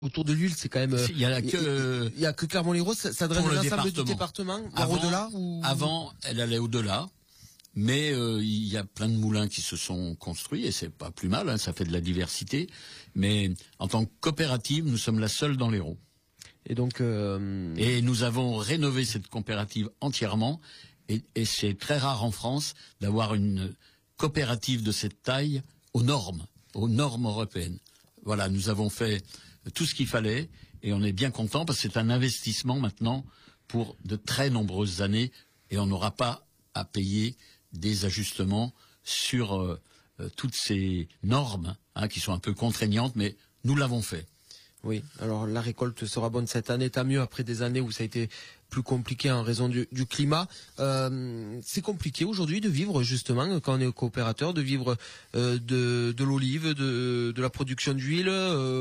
autour de l'huile, c'est quand même. Il y a que Clermont-Lérault, ça draine l'ensemble du département, voire au-delà ou... Avant, elle allait au-delà, mais il y a plein de moulins qui se sont construits et c'est pas plus mal, hein, ça fait de la diversité. Mais en tant que coopérative, nous sommes la seule dans l'Hérault. Et donc. Et nous avons rénové cette coopérative entièrement, et c'est très rare en France d'avoir une coopérative de cette taille aux normes européennes. Voilà, nous avons fait tout ce qu'il fallait et on est bien content parce que c'est un investissement maintenant pour de très nombreuses années et on n'aura pas à payer des ajustements sur toutes ces normes qui sont un peu contraignantes, mais nous l'avons fait. Oui, alors la récolte sera bonne cette année, tant mieux après des années où ça a été plus compliqué en raison du climat. C'est compliqué aujourd'hui de vivre justement quand on est coopérateur, de vivre de l'olive, de la production d'huile.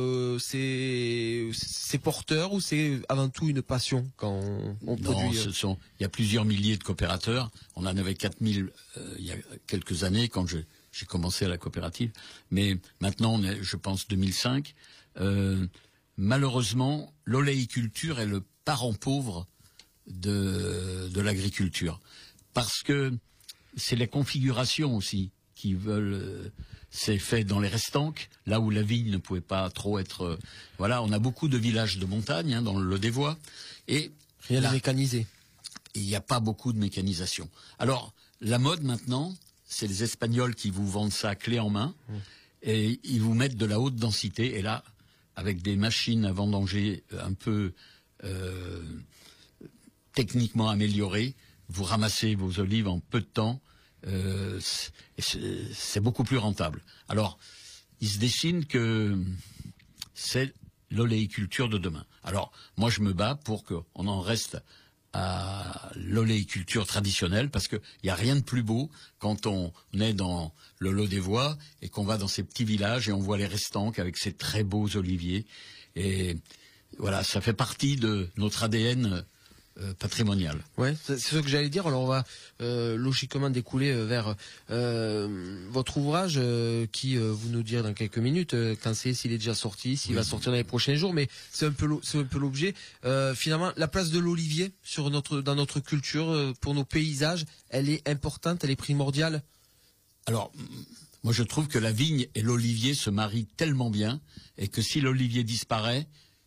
C'est porteur ou c'est avant tout une passion quand on produit? Non, il y a plusieurs milliers de coopérateurs. On en avait 4000 il y a quelques années quand j'ai commencé à la coopérative. Mais maintenant, on est, je pense, 2005. Malheureusement, l'oléiculture est le parent pauvre de l'agriculture. Parce que c'est les configurations aussi qui veulent... c'est fait dans les restanques, là où la vigne ne pouvait pas trop être... voilà, on a beaucoup de villages de montagne dans le Lot-des-Voies. Et rien de mécanisé. Il n'y a pas beaucoup de mécanisation. Alors, la mode maintenant, c'est les Espagnols qui vous vendent ça clé en main. Et ils vous mettent de la haute densité. Et là... avec des machines à vendanger un peu techniquement améliorées, vous ramassez vos olives en peu de temps, c'est beaucoup plus rentable. Alors, il se dessine que c'est l'oléiculture de demain. Alors, moi je me bats pour qu'on en reste à l'oléiculture traditionnelle, parce qu'il n'y a rien de plus beau quand on est dans le Lot-des-Voies et qu'on va dans ces petits villages et on voit les restanques avec ces très beaux oliviers. Et voilà, ça fait partie de notre ADN patrimonial. Ouais, c'est ce que j'allais dire. Alors on va logiquement découler vers votre ouvrage qui vous nous dire dans quelques minutes quand s'il est déjà sorti, s'il va sortir dans les prochains jours, mais c'est un peu l'objet. Finalement, la place de l'olivier dans notre culture, pour nos paysages, elle est importante, elle est primordiale. Alors, moi je trouve que la vigne et l'olivier se marient tellement bien, et que si l'olivier disparaît,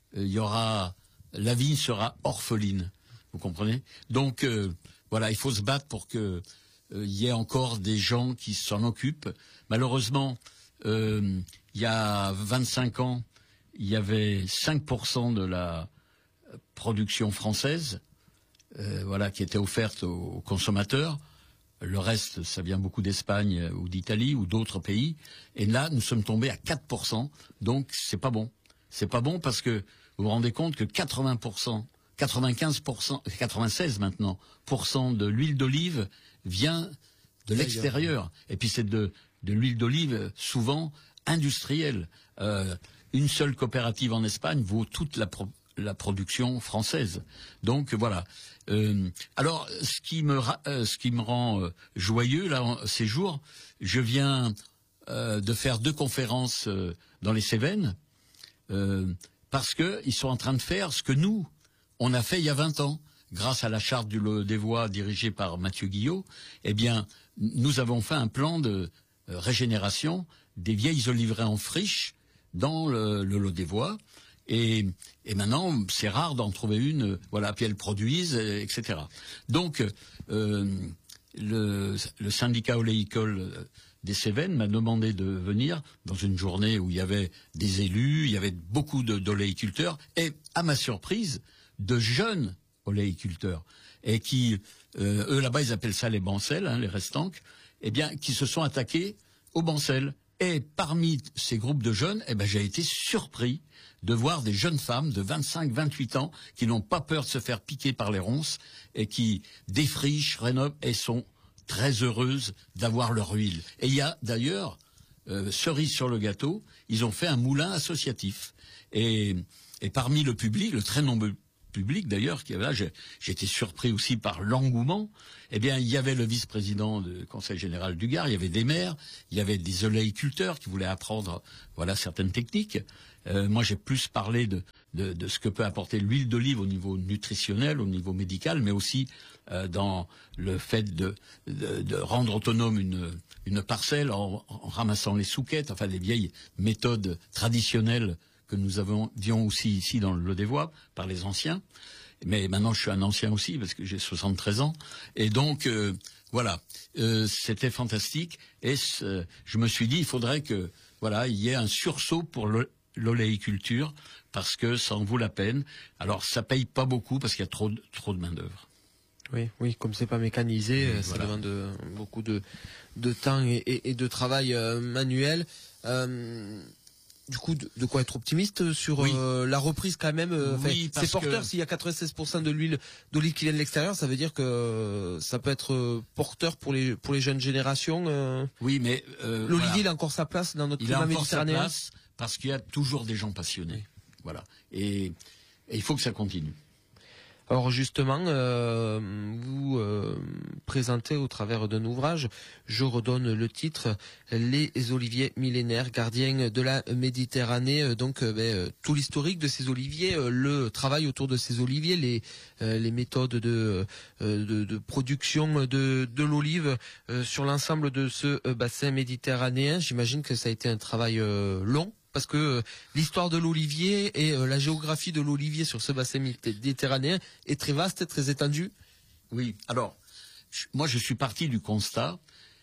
la vigne sera orpheline. Vous comprenez? Donc voilà, il faut se battre pour que y ait encore des gens qui s'en occupent. Malheureusement, il y a 25 ans, il y avait 5% de la production française, qui était offerte aux consommateurs. Le reste, ça vient beaucoup d'Espagne ou d'Italie ou d'autres pays. Et là, nous sommes tombés à 4%. Donc, c'est pas bon. C'est pas bon parce que vous vous rendez compte que 80%, 95%, 96 maintenant, de l'huile d'olive vient de l'extérieur. Et puis c'est de l'huile d'olive souvent industrielle. Une seule coopérative en Espagne vaut toute la production française. Donc voilà. Alors ce qui me rend joyeux là ces jours, je viens de faire 2 conférences dans les Cévennes parce que ils sont en train de faire ce que nous on a fait il y a 20 ans, grâce à la charte du Lot-des-Voies dirigée par Mathieu Guillot. Eh bien, nous avons fait un plan de régénération des vieilles oliveraies en friche dans le Lot-des-Voies. Et maintenant, c'est rare d'en trouver une, puis elles produisent, etc. Donc, le syndicat oléicole des Cévennes m'a demandé de venir dans une journée où il y avait des élus, il y avait beaucoup d'oléiculteurs, et à ma surprise, de jeunes oléiculteurs, et qui, eux là-bas, ils appellent ça les bancelles, les restanques, qui se sont attaqués aux bancelles. Et parmi ces groupes de jeunes, j'ai été surpris de voir des jeunes femmes de 25-28 ans qui n'ont pas peur de se faire piquer par les ronces et qui défrichent, rénovent et sont très heureuses d'avoir leur huile. Et il y a d'ailleurs, cerise sur le gâteau, ils ont fait un moulin associatif. Et parmi le public, le très nombreux public d'ailleurs, qui avait là, j'ai été surpris aussi par l'engouement. Eh bien, il y avait le vice-président du Conseil général du Gard, il y avait des maires, il y avait des oléiculteurs qui voulaient apprendre, voilà, certaines techniques. Moi, j'ai plus parlé de ce que peut apporter l'huile d'olive au niveau nutritionnel, au niveau médical, mais aussi dans le fait de rendre autonome une parcelle en ramassant les souquettes, enfin les vieilles méthodes traditionnelles que nous avions aussi ici dans le Lot-des-Voies par les anciens. Mais maintenant, je suis un ancien aussi parce que j'ai 73 ans. Et donc, voilà, c'était fantastique. Et je me suis dit, il faudrait que, voilà, il y ait un sursaut pour l'oléiculture parce que ça en vaut la peine. Alors, ça paye pas beaucoup parce qu'il y a trop de main d'œuvre. Oui, comme c'est pas mécanisé, ça demande beaucoup de temps et de travail manuel. Du coup, de quoi être optimiste sur la reprise quand même. C'est porteur. S'il y a 96% de l'huile d'olive qui vient de l'extérieur, ça veut dire que ça peut être porteur pour les jeunes générations. Oui, mais l'olivier, il a encore sa place dans notre climat méditerranéen. Il a encore sa place parce qu'il y a toujours des gens passionnés. Oui. Voilà. Et il faut que ça continue. Alors justement, vous présentez au travers d'un ouvrage, je redonne le titre, Les oliviers millénaires, gardiens de la Méditerranée. Donc tout l'historique de ces oliviers, le travail autour de ces oliviers, les méthodes de production de l'olive sur l'ensemble de ce bassin méditerranéen. J'imagine que ça a été un travail long. Parce que l'histoire de l'olivier et la géographie de l'olivier sur ce bassin méditerranéen est très vaste, très étendue. Oui, alors, moi je suis parti du constat,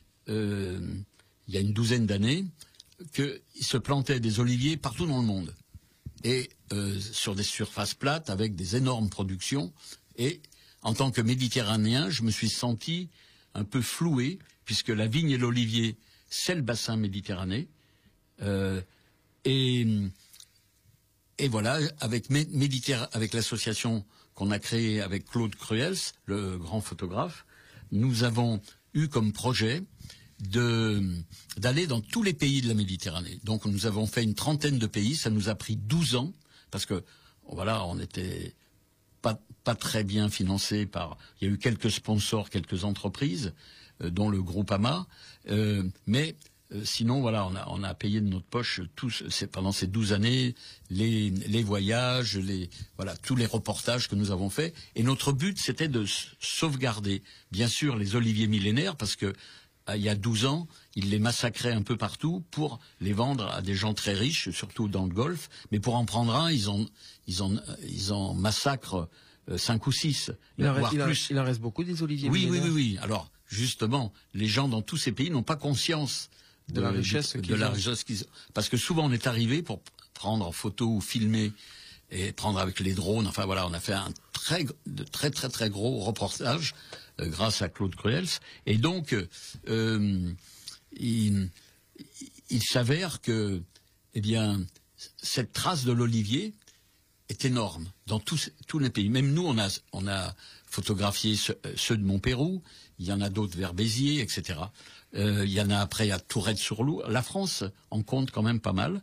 il y a une douzaine d'années, qu'il se plantait des oliviers partout dans le monde. Et sur des surfaces plates, avec des énormes productions. Et en tant que Méditerranéen, je me suis senti un peu floué, puisque la vigne et l'olivier, c'est le bassin méditerranéen. Et voilà, avec l'association qu'on a créée avec Claude Cruels, le grand photographe, nous avons eu comme projet d'aller dans tous les pays de la Méditerranée. Donc nous avons fait une trentaine de pays, ça nous a pris 12 ans, parce que voilà, on n'était pas très bien financé il y a eu quelques sponsors, quelques entreprises, dont le groupe AMA, mais sinon, voilà, on a payé de notre poche pendant ces 12 années les voyages, tous les reportages que nous avons faits. Et notre but, c'était de sauvegarder, bien sûr, les oliviers millénaires, parce que il y a 12 ans, ils les massacraient un peu partout pour les vendre à des gens très riches, surtout dans le Golfe. Mais pour en prendre un, ils en massacrent 5 ou 6, voire plus. Il en reste beaucoup des oliviers millénaires. Oui. Alors, justement, les gens dans tous ces pays n'ont pas conscience de la richesse qu'ils ont. Parce que souvent on est arrivé pour prendre en photo ou filmer et prendre avec les drones. Enfin voilà, on a fait un très gros reportage grâce à Claude Cruels. Et donc il s'avère que cette trace de l'olivier est énorme dans tous les pays. Même nous, on a photographié ceux de Montpérou. Il y en a d'autres vers Béziers, etc. Il y en a après à Tourette-sur-Loup. La France en compte quand même pas mal.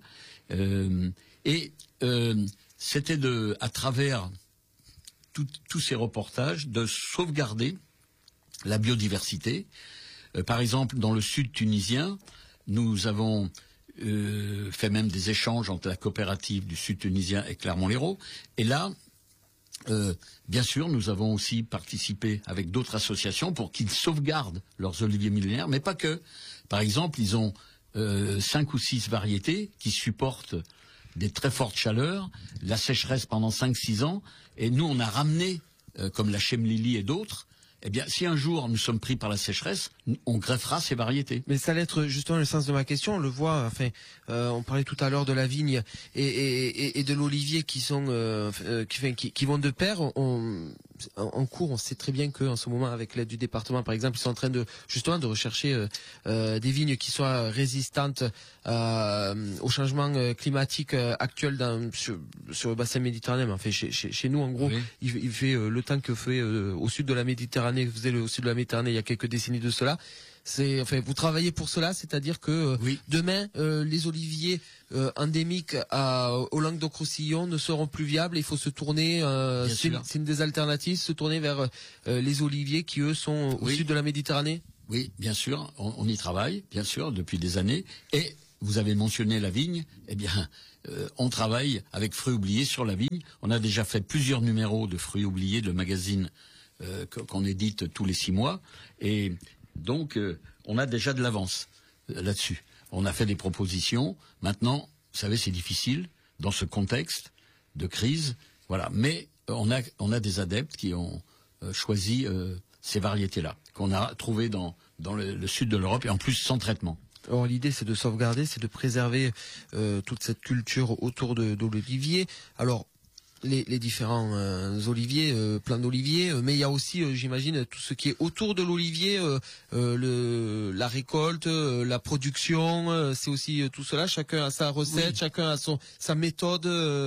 C'était à travers tous ces reportages, de sauvegarder la biodiversité. Par exemple, dans le sud tunisien, nous avons fait même des échanges entre la coopérative du sud tunisien et Clermont-Lérault. Et là, bien sûr, nous avons aussi participé avec d'autres associations pour qu'ils sauvegardent leurs oliviers millénaires, mais pas que. Par exemple, ils ont 5 ou 6 variétés qui supportent des très fortes chaleurs, la sécheresse pendant 5-6 ans, et nous on a ramené, comme la Chemlili et d'autres, eh bien, si un jour nous sommes pris par la sécheresse, on greffera ces variétés. Mais ça allait être justement le sens de ma question. On le voit. Enfin, on parlait tout à l'heure de la vigne et de l'olivier qui vont de pair. En cours, on sait très bien qu'en ce moment, avec l'aide du département, par exemple, ils sont en train de rechercher des vignes qui soient résistantes au changement climatique actuel sur le bassin méditerranéen. Enfin, chez nous, en gros, oui. il fait le temps que fait au sud de la Méditerranée, faisait au sud de la Méditerranée il y a quelques décennies de cela. enfin, vous travaillez pour cela, c'est-à-dire que Oui. demain, les oliviers endémiques au Languedoc-Roussillon ne seront plus viables. Il faut se tourner, c'est une des alternatives, se tourner vers les oliviers qui, eux, sont au sud de la Méditerranée. Oui, bien sûr, on y travaille, bien sûr, depuis des années. Et vous avez mentionné la vigne, eh bien, on travaille avec Fruits oubliés sur la vigne. On a déjà fait plusieurs numéros de Fruits oubliés, le magazine qu'on édite tous les 6 mois. Et donc, on a déjà de l'avance là-dessus. On a fait des propositions. Maintenant, vous savez, c'est difficile dans ce contexte de crise. Voilà. Mais on a des adeptes qui ont choisi ces variétés-là, qu'on a trouvées dans le sud de l'Europe, et en plus sans traitement. Alors l'idée, c'est de sauvegarder, c'est de préserver toute cette culture autour de l'olivier. Alors, les différents oliviers, plants d'olivier, mais il y a aussi, j'imagine, tout ce qui est autour de l'olivier, la récolte, la production, c'est aussi tout cela. Chacun a sa recette, chacun a sa méthode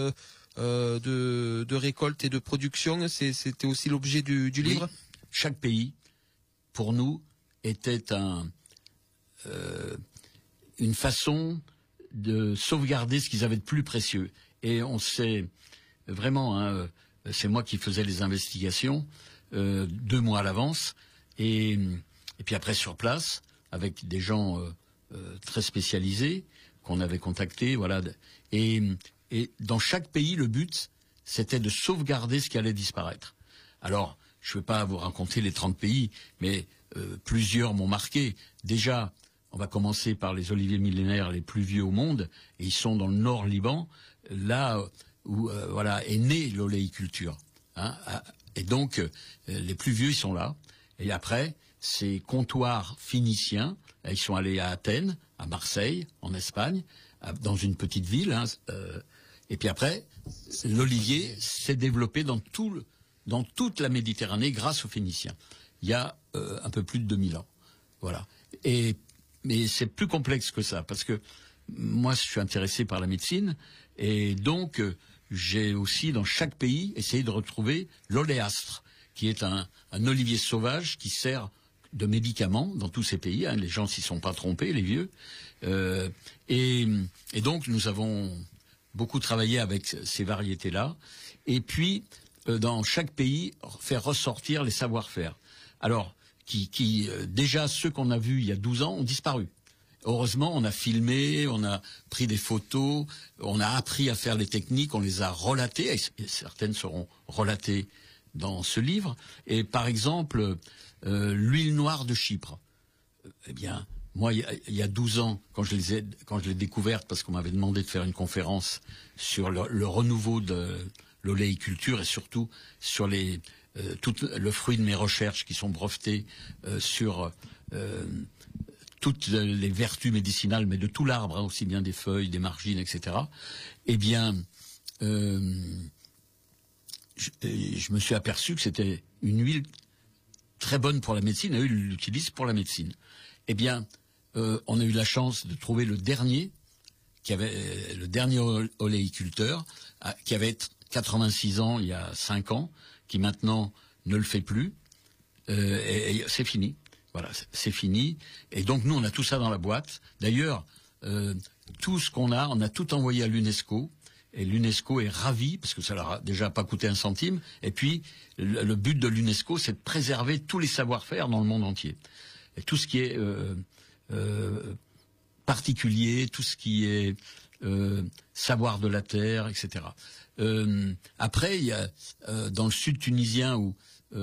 de récolte et de production. C'était aussi l'objet du livre. Chaque pays, pour nous, était une façon de sauvegarder ce qu'ils avaient de plus précieux. Et on sait vraiment, c'est moi qui faisais les investigations 2 mois à l'avance, et puis après sur place, avec des gens très spécialisés qu'on avait contactés, voilà. Et dans chaque pays, le but, c'était de sauvegarder ce qui allait disparaître. Alors, je ne vais pas vous raconter les 30 pays, mais plusieurs m'ont marqué. Déjà, on va commencer par les oliviers millénaires les plus vieux au monde, et ils sont dans le nord Liban, là où est née l'oléiculture. Et donc, les plus vieux, ils sont là. Et après, ces comptoirs phéniciens, ils sont allés à Athènes, à Marseille, en Espagne, dans une petite ville. Et puis après, l'olivier s'est développé dans toute la Méditerranée grâce aux Phéniciens. Il y a un peu plus de 2000 ans. Voilà. Mais c'est plus complexe que ça, parce que moi, je suis intéressé par la médecine, et donc j'ai aussi, dans chaque pays, essayé de retrouver l'oléastre, qui est un olivier sauvage qui sert de médicament dans tous ces pays. Les gens s'y sont pas trompés, les vieux. Et donc, nous avons beaucoup travaillé avec ces variétés-là. Et puis, dans chaque pays, faire ressortir les savoir-faire. Alors, qui déjà, ceux qu'on a vus il y a 12 ans ont disparu. Heureusement, on a filmé, on a pris des photos, on a appris à faire les techniques, on les a relatées, et certaines seront relatées dans ce livre. Et par exemple, l'huile noire de Chypre. Eh bien, moi, il y a 12 ans, quand je l'ai découverte, parce qu'on m'avait demandé de faire une conférence sur le renouveau de l'oléiculture, et surtout sur tout le fruit de mes recherches qui sont brevetées sur toutes les vertus médicinales, mais de tout l'arbre, aussi bien des feuilles, des margines, etc. Eh bien, je me suis aperçu que c'était une huile très bonne pour la médecine, et eux, ils l'utilisent pour la médecine. Eh bien, on a eu la chance de trouver le dernier oléiculteur, qui avait 86 ans il y a 5 ans, qui maintenant ne le fait plus, et c'est fini. Voilà, c'est fini. Et donc nous, on a tout ça dans la boîte. D'ailleurs, tout ce qu'on a, on a tout envoyé à l'UNESCO. Et l'UNESCO est ravi, parce que ça leur a déjà pas coûté un centime. Et puis, le but de l'UNESCO, c'est de préserver tous les savoir-faire dans le monde entier. Et tout ce qui est particulier, tout ce qui est savoir de la terre, etc. Après, il y a dans le sud tunisien où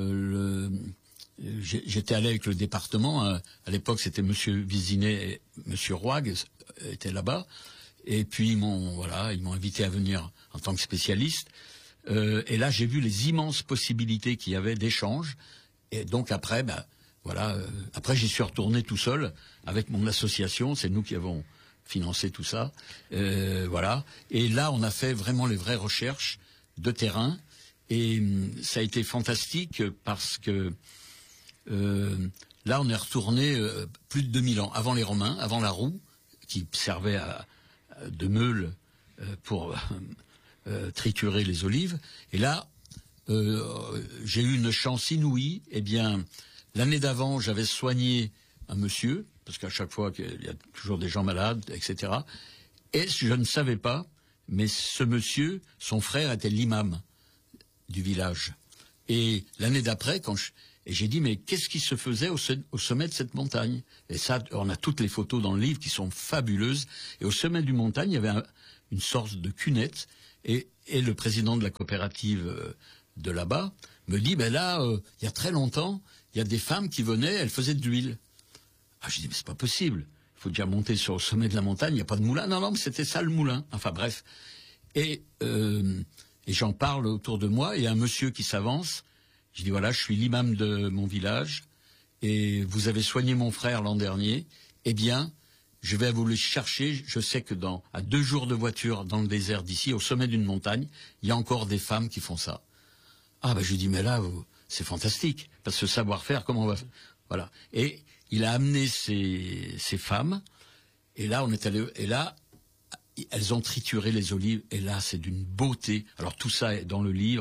j'étais allé avec le département. À l'époque, c'était Monsieur Vizinet et Monsieur Roig étaient là-bas. Et puis ils m'ont invité à venir en tant que spécialiste. Et là, j'ai vu les immenses possibilités qu'il y avait d'échange. Et donc après, après j'y suis retourné tout seul avec mon association. C'est nous qui avons financé tout ça. Voilà. Et là, on a fait vraiment les vraies recherches de terrain. Et ça a été fantastique parce que là, on est retourné plus de 2000 ans avant les Romains, avant la roue, qui servait de meule pour triturer les olives. Et là, j'ai eu une chance inouïe. Eh bien, l'année d'avant, j'avais soigné un monsieur, parce qu'à chaque fois il y a toujours des gens malades, etc. Et je ne savais pas, mais ce monsieur, son frère était l'imam du village. Et l'année d'après, et j'ai dit, mais qu'est-ce qui se faisait au sommet de cette montagne? Et ça, on a toutes les photos dans le livre qui sont fabuleuses. Et au sommet du montagne, il y avait une sorte de cunette. Et le président de la coopérative de là-bas me dit, ben là, il y a très longtemps, il y a des femmes qui venaient, elles faisaient de l'huile. Ah, j'ai dit, mais c'est pas possible. Il faut déjà monter sur le sommet de la montagne, il n'y a pas de moulin. Non, mais c'était ça le moulin. Enfin bref. Et j'en parle autour de moi, il y a un monsieur qui s'avance. Je dis, voilà, je suis l'imam de mon village, et vous avez soigné mon frère l'an dernier. Eh bien, je vais vous le chercher. Je sais que à 2 jours de voiture dans le désert d'ici, au sommet d'une montagne, il y a encore des femmes qui font ça. Ah, ben je lui dis, mais là, c'est fantastique, parce que ce savoir-faire, comment on va faire? Voilà. Et il a amené ces femmes, et là, on est allé, et là, elles ont trituré les olives, et là, c'est d'une beauté. Alors tout ça est dans le livre,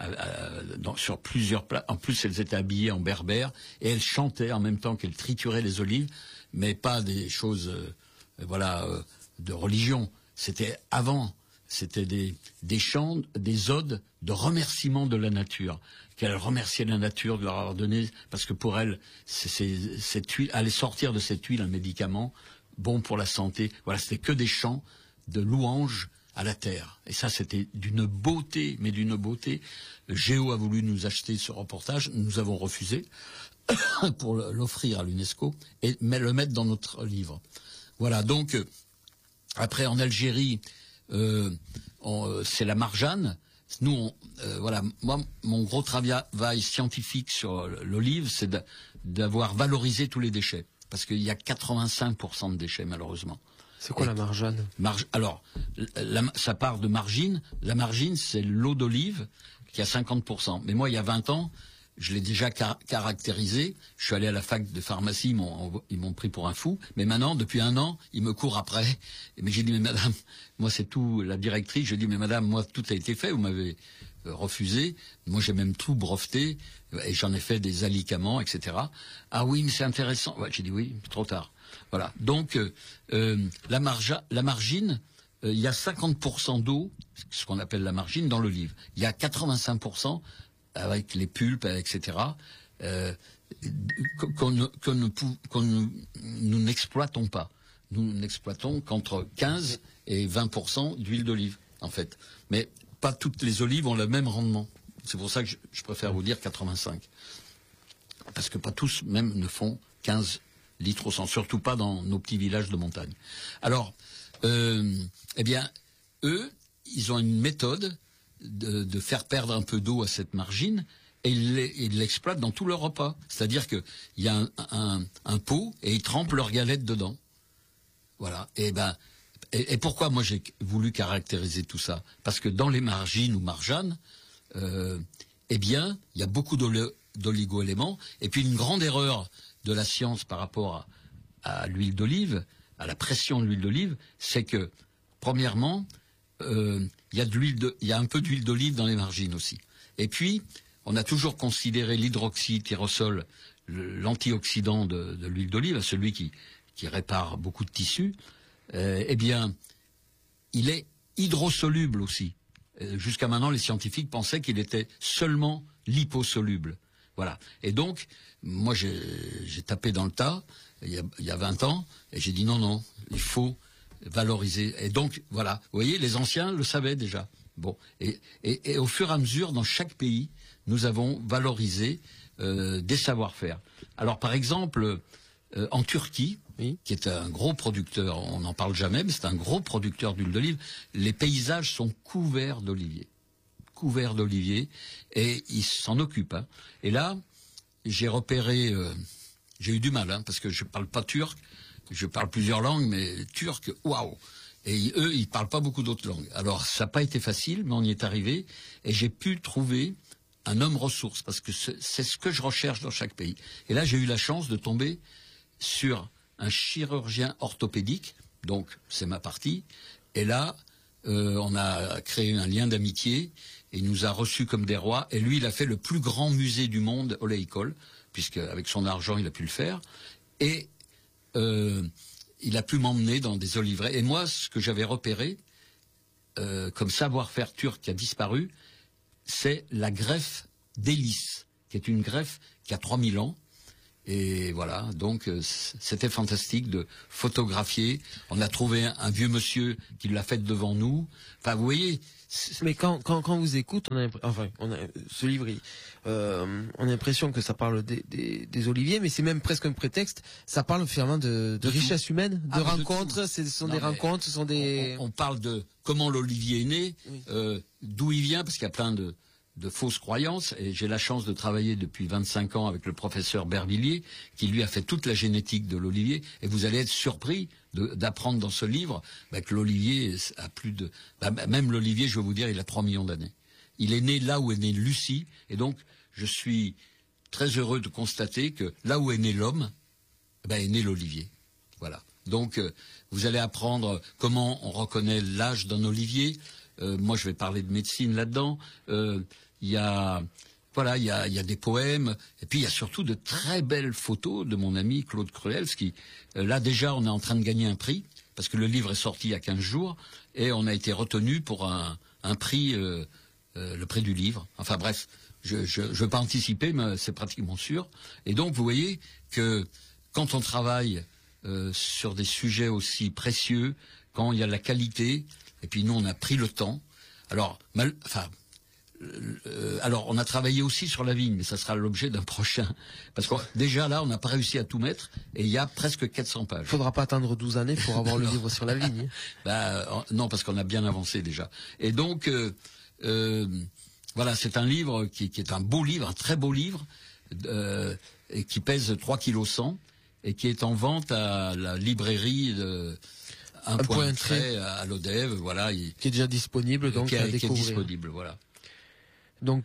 sur plusieurs plats. En plus, elles étaient habillées en berbère, et elles chantaient en même temps qu'elles trituraient les olives, mais pas des choses, de religion. C'était avant. C'était des chants, des odes de remerciement de la nature. Qu'elles remerciaient la nature de leur avoir donné, parce que pour elles, cette huile, allait sortir de cette huile un médicament bon pour la santé. Voilà, c'était que des chants de louanges à la terre. Et ça, c'était d'une beauté, mais d'une beauté. Géo a voulu nous acheter ce reportage, nous avons refusé pour l'offrir à l'UNESCO, mais le mettre dans notre livre. Voilà, donc, après en Algérie, c'est la marjane. Nous, moi, mon gros travail scientifique sur l'olive, c'est d'avoir valorisé tous les déchets. Parce qu'il y a 85% de déchets, malheureusement. C'est quoi la marjane? Alors, ça part de margine. La margine, c'est l'eau d'olive qui a 50%. Mais moi, il y a 20 ans, je l'ai déjà caractérisé. Je suis allé à la fac de pharmacie, ils m'ont pris pour un fou. Mais maintenant, depuis 1 an, ils me courent après. Mais j'ai dit, mais madame, moi c'est tout, la directrice, je dis, mais madame, moi tout a été fait, vous m'avez refusé. Moi j'ai même tout breveté, et j'en ai fait des alicaments, etc. Ah oui, mais c'est intéressant. Ouais, j'ai dit oui, trop tard. Voilà. Donc, la margine, il y a 50% d'eau, ce qu'on appelle la margine, dans l'olive. Il y a 85% avec les pulpes, etc., nous n'exploitons pas. Nous n'exploitons qu'entre 15 et 20% d'huile d'olive, en fait. Mais pas toutes les olives ont le même rendement. C'est pour ça que je préfère vous dire 85. Parce que pas tous, même, ne font 15 litres au 100, surtout pas dans nos petits villages de montagne. Alors, eh bien, eux, ils ont une méthode de faire perdre un peu d'eau à cette margine, et ils l'exploitent dans tout leur repas. C'est-à-dire qu'il y a un pot, et ils trempent leur galette dedans. Voilà. Et pourquoi moi j'ai voulu caractériser tout ça? Parce que dans les margines ou marjanes, eh bien, il y a beaucoup d'oligo-éléments. Et puis une grande erreur de la science par rapport à l'huile d'olive, à la pression de l'huile d'olive, c'est que, premièrement, il y a un peu d'huile d'olive dans les margines aussi. Et puis, on a toujours considéré l'hydroxytyrosol, l'antioxydant de l'huile d'olive, celui qui répare beaucoup de tissus. Eh bien, il est hydrosoluble aussi. Jusqu'à maintenant, les scientifiques pensaient qu'il était seulement liposoluble. Voilà. Et donc, moi, j'ai tapé dans le tas, il y a 20 ans, et j'ai dit non, il faut valoriser. Et donc, voilà. Vous voyez, les anciens le savaient déjà. Bon. Et au fur et à mesure, dans chaque pays, nous avons valorisé des savoir-faire. Alors, par exemple, en Turquie, oui, qui est un gros producteur, on n'en parle jamais, mais c'est un gros producteur d'huile d'olive, les paysages sont couverts d'oliviers. Couverts d'oliviers, et ils s'en occupent. Hein. Et là, j'ai repéré, j'ai eu du mal, hein, parce que je parle pas turc, je parle plusieurs langues, mais turc, waouh. Et eux, ils parlent pas beaucoup d'autres langues. Alors, ça n'a pas été facile, mais on y est arrivé, et j'ai pu trouver un homme ressource, parce que c'est ce que je recherche dans chaque pays. Et là, j'ai eu la chance de tomber sur un chirurgien orthopédique, donc c'est ma partie, et là, on a créé un lien d'amitié, et il nous a reçus comme des rois, et lui, il a fait le plus grand musée du monde, Oleikol, puisque avec son argent, il a pu le faire, Et il a pu m'emmener dans des oliveraies. Et moi, ce que j'avais repéré, comme savoir-faire turc qui a disparu, c'est la greffe d'hélice, qui est une greffe qui a 3000 ans. Et voilà, donc c'était fantastique de photographier. On a trouvé un vieux monsieur qui l'a fait devant nous. Enfin, vous voyez... Mais quand on vous écoute, ce livre, on a l'impression que ça parle des oliviers, mais c'est même presque un prétexte. Ça parle finalement de richesse humaine, de rencontres. Ce sont des rencontres, ce sont des... On parle de comment l'olivier est né, oui. D'où il vient, parce qu'il y a plein de fausses croyances, et j'ai la chance de travailler depuis 25 ans avec le professeur Bervilliers, qui lui a fait toute la génétique de l'olivier, et vous allez être surpris d'apprendre dans ce livre que l'olivier a plus de... même l'olivier, je vais vous dire, il a 3 millions d'années. Il est né là où est né Lucie, et donc je suis très heureux de constater que là où est né l'homme, est né l'olivier. Voilà. Donc vous allez apprendre comment on reconnaît l'âge d'un olivier. Moi, je vais parler de médecine là-dedans. Il y a des poèmes, et puis il y a surtout de très belles photos de mon ami Claude Cruels, qui, là déjà, on est en train de gagner un prix, parce que le livre est sorti il y a 15 jours, et on a été retenu pour un prix, le prix du livre. Enfin bref, je ne veux pas anticiper, mais c'est pratiquement sûr. Et donc, vous voyez que quand on travaille sur des sujets aussi précieux, quand il y a la qualité, et puis nous, on a pris le temps. Alors, on a travaillé aussi sur la vigne, mais ça sera l'objet d'un prochain. Parce que déjà là, on n'a pas réussi à tout mettre, et il y a presque 400 pages. Il faudra pas attendre 12 années pour avoir le livre sur la vigne. Non, parce qu'on a bien avancé déjà. Et donc, voilà, c'est un livre qui est un beau livre, un très beau livre, et qui pèse 3,1 kg, et qui est en vente à la librairie de... Un point trait à l'Odève, voilà. Qui est déjà disponible, donc à découvrir. Qui est disponible, voilà. Donc,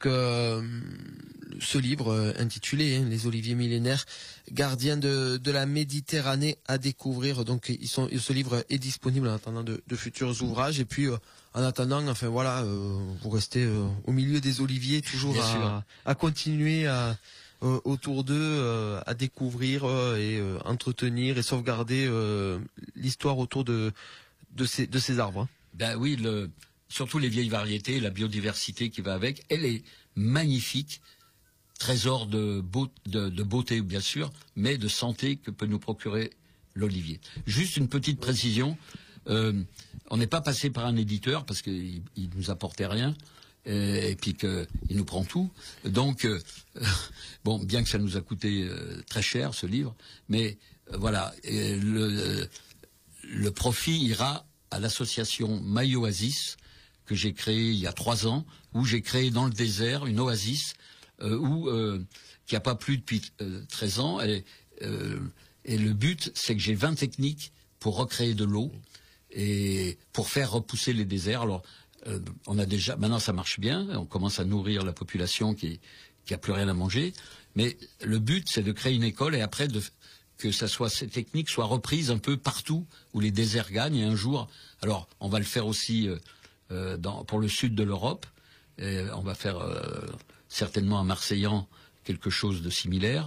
ce livre intitulé Les oliviers millénaires, gardiens de la Méditerranée, à découvrir. Donc, ce livre est disponible en attendant de futurs ouvrages. Et puis, en attendant, vous restez au milieu des oliviers, toujours à continuer autour d'eux, à découvrir et entretenir et sauvegarder l'histoire autour de ces arbres. Oui, surtout les vieilles variétés, la biodiversité qui va avec, elle est magnifique, trésor de beauté bien sûr, mais de santé que peut nous procurer l'olivier. Juste une petite précision, on n'est pas passé par un éditeur parce qu'il nous apportait rien. Et puis qu'il nous prend tout. Donc, bien que ça nous a coûté très cher, ce livre, mais voilà, le profit ira à l'association My Oasis, que j'ai créée il y a 3 ans, où j'ai créé dans le désert une oasis qui n'a pas plu depuis 13 ans. Et le but, c'est que j'ai 20 techniques pour recréer de l'eau et pour faire repousser les déserts. Alors, on a déjà, maintenant ça marche bien, on commence à nourrir la population qui a plus rien à manger, mais le but c'est de créer une école et après que ces techniques soient reprises un peu partout où les déserts gagnent. Et un jour, alors on va le faire aussi pour le sud de l'Europe, et on va faire certainement à Marseillan quelque chose de similaire,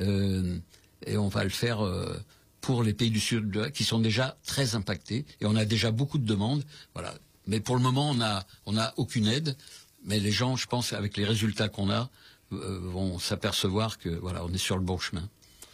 et on va le faire pour les pays du sud qui sont déjà très impactés, et on a déjà beaucoup de demandes, voilà. Mais pour le moment, on n'a aucune aide. Mais les gens, je pense, avec les résultats qu'on a, vont s'apercevoir que voilà, on est sur le bon chemin.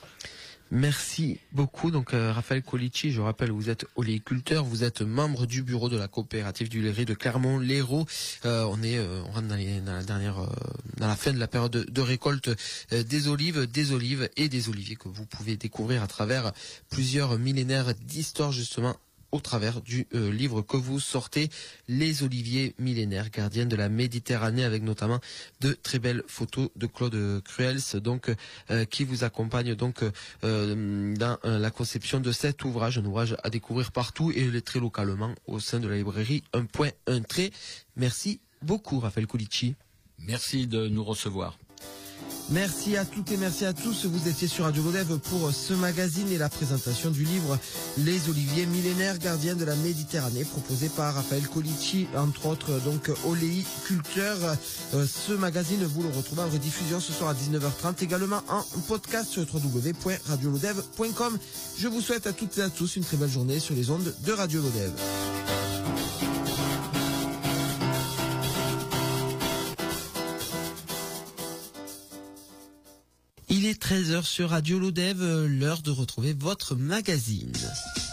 Merci beaucoup. Donc, Raphaël Colici, je rappelle, vous êtes oléiculteur, vous êtes membre du bureau de la coopérative du lait de Clermont-Lérault. On rentre dans la fin de la période de récolte des olives et des oliviers que vous pouvez découvrir à travers plusieurs millénaires d'histoire, justement, au travers du livre que vous sortez, Les oliviers millénaires, gardiens de la Méditerranée, avec notamment de très belles photos de Claude Cruels, donc qui vous accompagne donc dans la conception de cet ouvrage, un ouvrage à découvrir partout et très localement au sein de la librairie Un Point Un Trait. Merci beaucoup, Raphaël Colici. Merci de nous recevoir. Merci à toutes et merci à tous. Vous étiez sur Radio Lodève pour ce magazine et la présentation du livre Les Oliviers millénaires gardiens de la Méditerranée, proposé par Raphaël Colici, entre autres, donc oléiculteur. Ce magazine, vous le retrouvez en rediffusion ce soir à 19h30, également en podcast sur www.radiolodève.com. Je vous souhaite à toutes et à tous une très belle journée sur les ondes de Radio Lodève. Il est 13h sur Radio Lodève, l'heure de retrouver votre magazine.